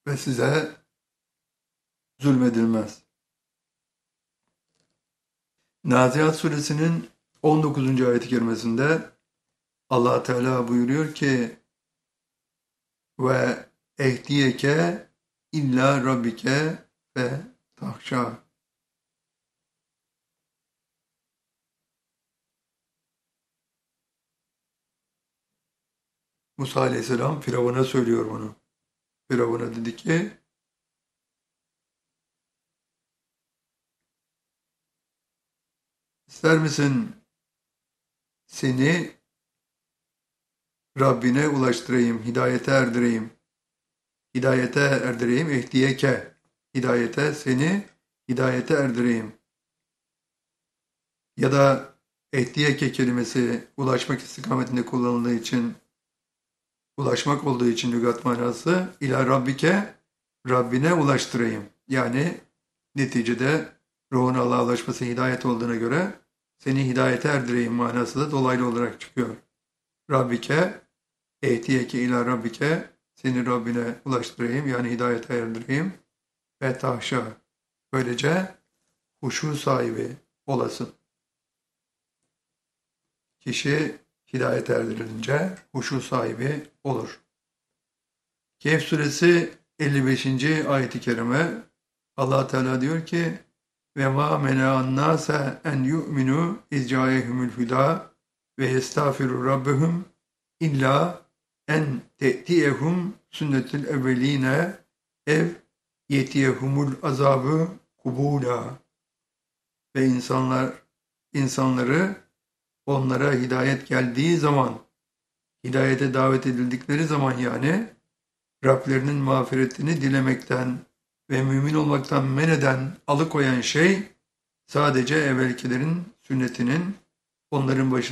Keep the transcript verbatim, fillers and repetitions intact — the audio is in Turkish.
ve size zulmedilmez. Nazihat suresinin on dokuzuncu ayet-i kerimesinde Allah Teala buyuruyor ki ve ehdiyeke illa rabbike ve tahşa. Musa Aleyhisselam Firavun'a söylüyor bunu. Firavun'a dedi ki ister misin seni Rabbine ulaştırayım, hidayete erdireyim. Hidayete erdireyim, ehdiyeke. Hidayete seni hidayete erdireyim. Ya da ehdiyeke kelimesi ulaşmak istikametinde kullanıldığı için, ulaşmak olduğu için lügat manası ila Rabbike, Rabbine ulaştırayım. Yani neticede ruhun Allah'a ulaşması hidayet olduğuna göre seni hidayete erdireyim manası da dolaylı olarak çıkıyor. Rabbike, ehtiyeke ila Rabbike, seni Rabbine ulaştırayım yani hidayete erdireyim ve tahşa. Böylece huşu sahibi olasın. Kişi hidayet erdirilince huşu sahibi olur. Kehf suresi elli beşinci ayet-i kerime Allah Teala diyor ki ve ma mena'an nase en yu'minu iz ca'ehumul huda ve yestağfiru rabbehum illa en te'tiyehum sünnetul evveline ev yetiyehumul azabı kubula ve insanlar insanları onlara hidayet geldiği zaman, hidayete davet edildikleri zaman yani Rablerinin mağfiretini dilemekten ve mümin olmaktan men eden, alıkoyan şey sadece evvelkilerin sünnetinin onların başına